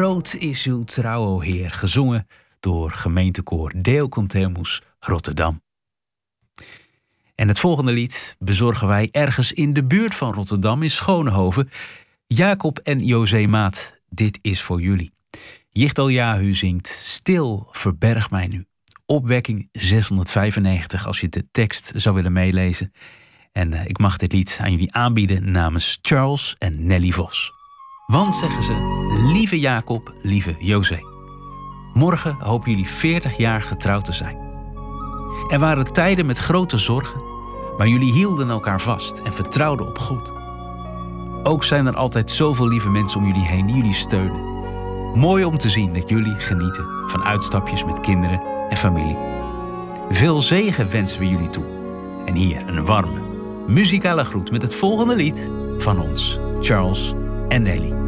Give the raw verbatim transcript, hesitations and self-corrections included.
Groot is uw trouw, o Heer, gezongen door gemeentekoor Deo Contemus Rotterdam. En het volgende lied bezorgen wij ergens in de buurt van Rotterdam in Schoonhoven. Jacob en José Maat, dit is voor jullie. Jichtel Jahu zingt Stil verberg mij nu. Opwekking zeshonderdvijfennegentig als je de tekst zou willen meelezen. En uh, ik mag dit lied aan jullie aanbieden namens Charles en Nelly Vos. Want, zeggen ze, lieve Jacob, lieve José, morgen hopen jullie veertig jaar getrouwd te zijn. Er waren tijden met grote zorgen, maar jullie hielden elkaar vast en vertrouwden op God. Ook zijn er altijd zoveel lieve mensen om jullie heen die jullie steunen. Mooi om te zien dat jullie genieten van uitstapjes met kinderen en familie. Veel zegen wensen we jullie toe. En hier een warme, muzikale groet met het volgende lied van ons, Charles en Nelly.